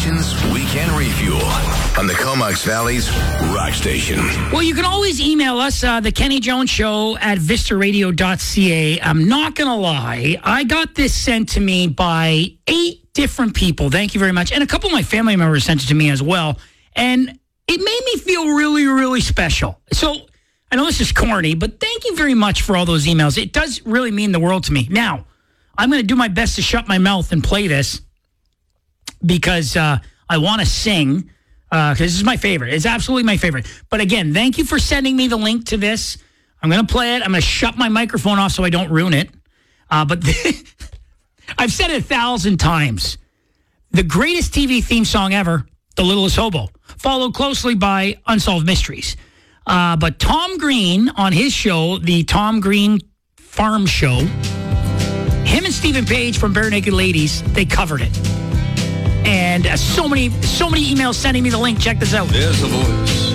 station's Weekend Refuel on the Comox Valley's Rock Station. Well, you can always email us, the Kenny Jones Show at vistaradio.ca. I'm not going to lie. I got this sent to me by 8 different people. Thank you very much. And a couple of my family members sent it to me as well. And it made me feel really, really special. So I know this is corny, but thank you very much for all those emails. It does really mean the world to me. Now, I'm going to do my best to shut my mouth and play this because I want to sing. Because this is my favorite. It's absolutely my favorite. But again, thank you for sending me the link to this. I'm going to play it. I'm going to shut my microphone off so I don't ruin it. But I've said it 1,000 times. The greatest TV theme song ever, The Littlest Hobo, followed closely by Unsolved Mysteries. But Tom Green on his show, the Tom Green Farm Show, him and Stephen Page from Bare Naked Ladies, they covered it. And so many emails sending me the link. Check this out. There's a voice